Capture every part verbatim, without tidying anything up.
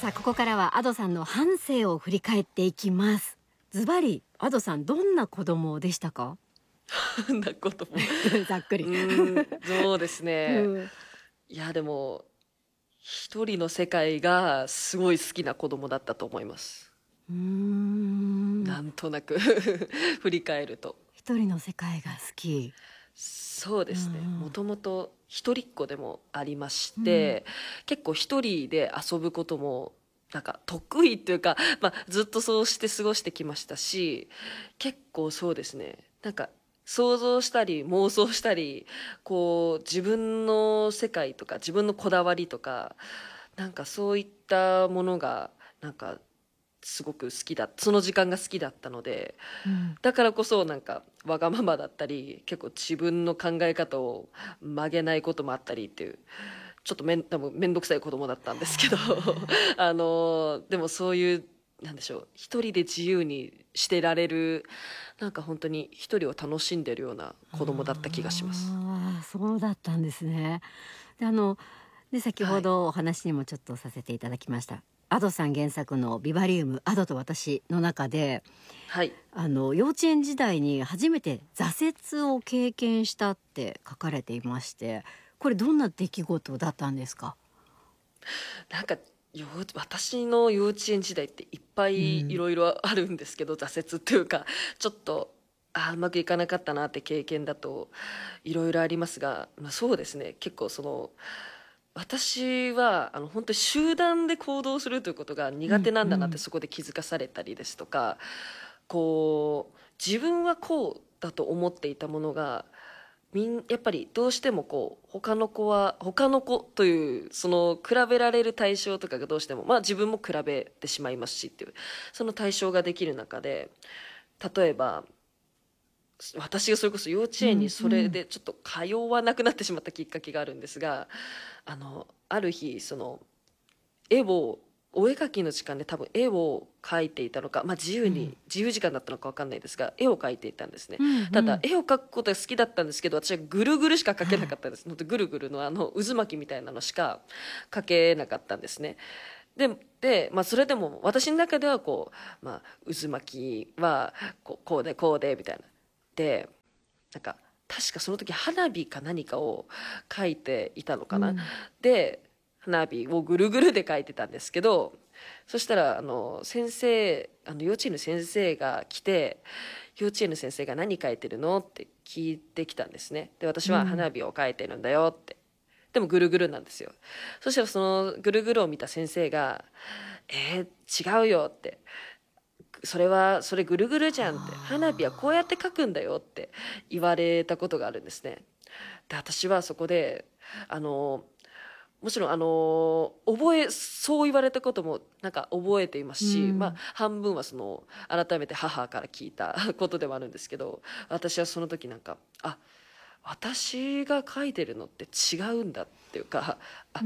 さあここからは Ado さんの半生を振り返っていきます。ズバリ Ado さんどんな子供でしたか？ なこともざっくりうーんそうですうね。 ん、 いやでも一人の世界がすごい好きな子供だったと思います。 うーんなんとなく振り返ると一人の世界が好き。 そうですね。もうんともと一人っ子でもありましうんて、結構一人で遊ぶこともなんか得意というか、まあ、ずっとそうして過ごしてきましたし、結構そうですね。なんか想像したり妄想したり、こう自分の世界とか自分のこだわりとか、なんかそういったものがなんかすごく好きだ、その時間が好きだったので、 うんだからこそなんかわがままだったり結構自分の考え方を曲げないこともあったりっていう、ちょっとめん多分面倒くさい子供だったんですけどあのでもそういうなんでしょう、一人で自由にしてられる、なんか本当に一人を楽しんでるような子供だった気がします。 ああ、そうだったんですね。で、あの、で、先ほはいどお話にもちょっとさせていただきました。Adoさん原作のビバリウムAdoと私の中で、 はい。 あの幼稚園時代に初めて挫折を経験したって書かれていまして、これどんな出来事だったんですか？ なんか幼私の幼稚園時代っていっぱいいうん、 ろいろあるんですけど、挫折っていうかちょっとあーうまくいかなかったなって経験だといろいろありますが、まあ、そうですね、結構その私はあの本当に集団で行動するということが苦手うん、 なんだなってうん、 そこで気づかされたりですとか、こう自分はこうだと思っていたものがみんやっぱりどうしてもこう他の子は他の子というその比べられる対象とかがどうしてもまあ自分も比べてしまいますしっていうその対象ができる中で、例えば私がそれこそ幼稚園にうん、 それうん、 でちょっと通わなくなってしまったきっかけがあるんですが、あのある日その絵をお絵描きの時間で多分絵を描いていたのか、まあ、自由うん、 に自由時間だったのか分かんないですが絵を描いていたんですね。 うん、 たうん、 だ絵を描くことが好きだったんですけど、私はぐるぐるしか描けなかはい、 ったんです。ほんとぐるぐるのあの渦巻きみたいなのしか描けなかったんですね。でで、まあ、それでも私の中ではこう、まあ、渦巻きはこうこうでこうでみたいな。でなんか確かその時花火か何かを描いていたのかな。 うん、 で花火をぐるぐるで描いてたんですけど、そしたらあの先生あの幼稚園の先生が来て、幼稚園の先生が「何描いてるの？」って聞いてきたんですね。で私はうん 「花火を描いてるんだよ」って。でもぐるぐるなんですよ。そしたらそのぐるぐるを見た先生が「えー、違うよ」って、それはそれぐるぐるじゃんって、花火はこうやって描くんだよって言われたことがあるんですね。で私はそこであのもちろんあの覚えそう言われたこともなんか覚えていますうし、まあ、 ん、 半分はその改めて母から聞いたことでもあるんですけど、私はその時なんかあ私が書いてるのって違うんだっていうか、あうん、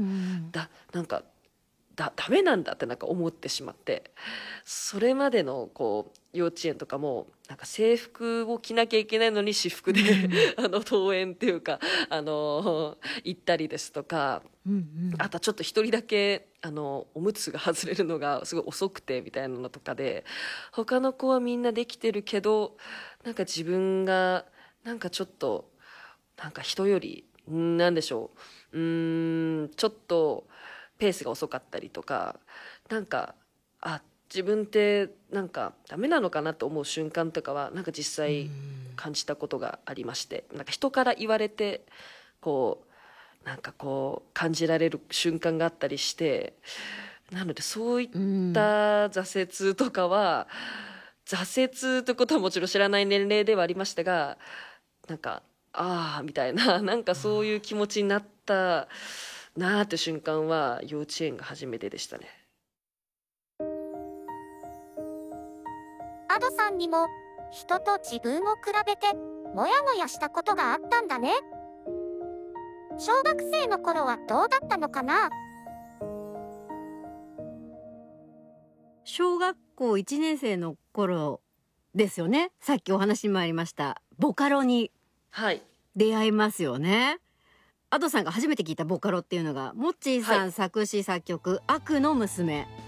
だなんかだダメなんだってなんか思ってしまって、それまでのこう幼稚園とかもなんか制服を着なきゃいけないのに私服うでん、 あの登園っていうかあの行ったりですとか、 うん、 あとはちょっと一人だけあのおむつが外れるのがすごい遅くてみたいなのとかで、他の子はみんなできてるけどなんか自分がなんかちょっとなんか人よりんなんでしょう、うーんちょっとペースが遅かったりとか、なんかあ自分ってなんかダメなのかなと思う瞬間とかはなんか実う際ん、 感じたことがありまして、なんか人から言われてこうなんかこう感じられる瞬間があったりして、なのでそういっうん、 た挫折とかは、挫折ということはもちろん知らない年齢ではありましたが、なんかああみたいななんかそういう気持ちになったなーって瞬間は幼稚園が初めてでしたね。 アドさんにも人と自分を比べてモヤモヤしたことがあったんだね。小学生の頃はどうだったのかな？ 小学校いちねん生の頃ですよね。さっきお話にもありましたボカロにはい出会いますよね。Adoさんが初めて聞いたボカロっていうのがモッチーはいさん作詞作曲悪の娘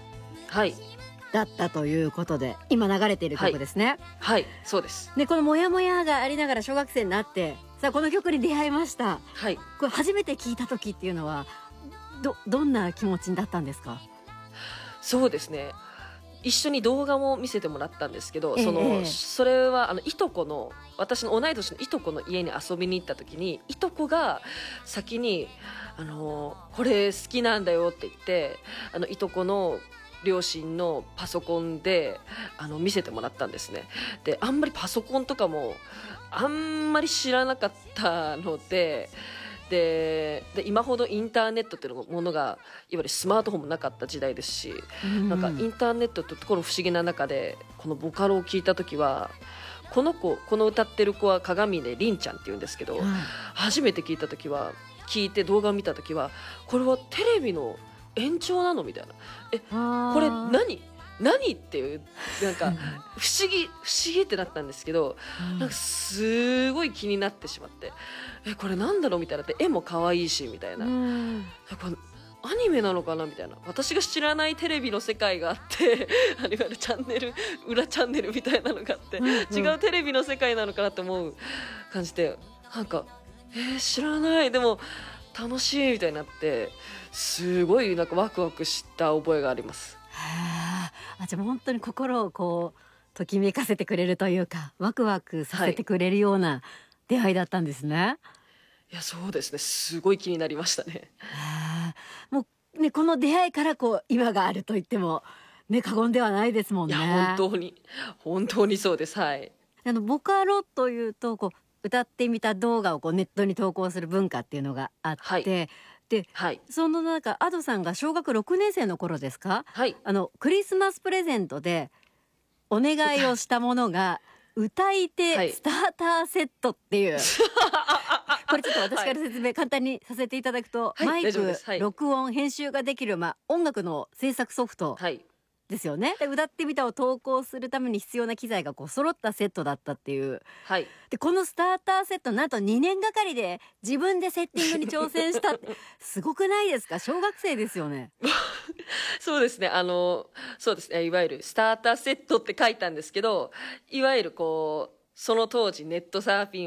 はいだったということで、今流れている曲ですね。 はいそうです。 でこのモヤモヤがありながら小学生になって、さあこの曲に出会いました。 はいこれ初めて聞いた時っていうのはどどんな気持ちだったんですか？ そうですね、一緒に動画も見せてもらったんですけど、 ええそのええそれはあのいとこの、私の同い年のいとこの家に遊びに行った時に、いとこが先にあのこれ好きなんだよって言って、あのいとこの両親のパソコンであの見せてもらったんですね。であんまりパソコンとかもあんまり知らなかったので、でで今ほどインターネットっていうものがいわゆるスマートフォンもなかった時代ですし、なんかインターネットってところ不思議な中で、このボカロを聞いた時は、この子この歌ってる子は鏡でりんちゃんって言うんですけど、 はい初めて聞いた時は、聞いて動画を見た時は、これはテレビの延長なのみたいな、えこれあー何何っていう、なんか不思議不思議ってなったんですけど、 うんなんかすごい気になってしまって、えこれなんだろうみたいなって、絵も可愛いしみたいな、 うんえこれアニメなのかなみたいな、私が知らないテレビの世界があってあのいわゆるチャンネル裏チャンネルみたいなのがあって、 うんうん違うテレビの世界なのかなって思う感じで、なんかえー知らない、でも楽しいみたいになって、すごいなんかワクワクした覚えがあります。 へーあじゃあもう本当に心をこうときめかせてくれるというか、ワクワクさせてくれるような出会いだったんですね。 いやそうですね、すごい気になりましたね。 へーもうねこの出会いからこう今があると言ってもね過言ではないですもんね。 いや本当に本当にそうです。はい。 あのボカロというとこう歌ってみた動画をこうネットに投稿する文化っていうのがあって、 はいではいその中 Ado さんが小学ろくねん生の頃ですか、 はいあのクリスマスプレゼントでお願いをしたものが歌いはい手スターターセットっていう、これちょっと私から説明簡単にさせていただくと、 はいマイク大丈夫ですはい録音編集ができる、まあ、音楽の制作ソフトはいですよね。で歌ってみたを投稿するために必要な機材がこう揃ったセットだったっていう。 はい。 でこのスターターセットなんとにねんがかりで自分でセッティングに挑戦したってすごくないですか？小学生ですよね。 そうですね。あのそうですね。いわゆるスターターセットって書いたんですけど、いわゆるこうその当時ネットサーフィン